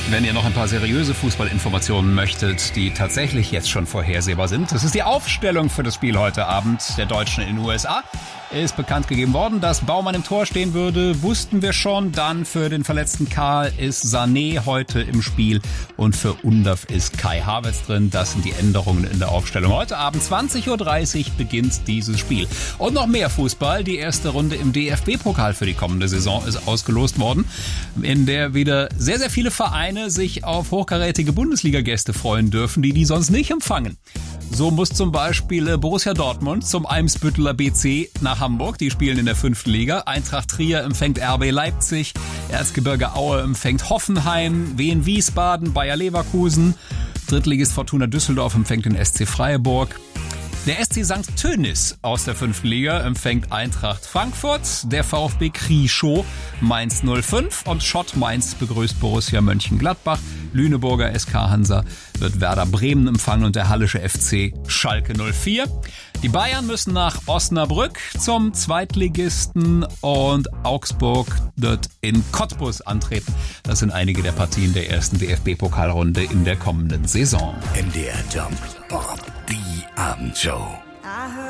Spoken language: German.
Wenn ihr noch ein paar seriöse Fußballinformationen möchtet, die tatsächlich jetzt schon vorhersehbar sind, das ist die Aufstellung für das Spiel heute Abend der Deutschen in den USA. Ist bekannt gegeben worden, dass Baumann im Tor stehen würde, wussten wir schon. Dann für den verletzten Karl ist Sané heute im Spiel und für Undav ist Kai Havertz drin. Das sind die Änderungen in der Aufstellung. Heute Abend 20.30 Uhr beginnt dieses Spiel. Und noch mehr Fußball. Die erste Runde im DFB-Pokal für die kommende Saison ist ausgelost worden, in der wieder sehr, sehr viele Vereine sich auf hochkarätige Bundesliga-Gäste freuen dürfen, die sonst nicht empfangen. So muss zum Beispiel Borussia Dortmund zum Eimsbütteler BC nach Hamburg. Die spielen in der 5. Liga. Eintracht Trier empfängt RB Leipzig. Erzgebirge Aue empfängt Hoffenheim. Wien Wiesbaden, Bayer Leverkusen. Drittligist Fortuna Düsseldorf empfängt den SC Freiburg. Der SC St. Tönnies aus der 5. Liga empfängt Eintracht Frankfurt. Der VfB Krieschow Mainz 05 und Schott Mainz begrüßt Borussia Mönchengladbach. Lüneburger SK Hansa wird Werder Bremen empfangen und der Hallische FC Schalke 04. Die Bayern müssen nach Osnabrück zum Zweitligisten und Augsburg wird in Cottbus antreten. Das sind einige der Partien der ersten DFB-Pokalrunde in der kommenden Saison. MDR Jump, die Abendshow.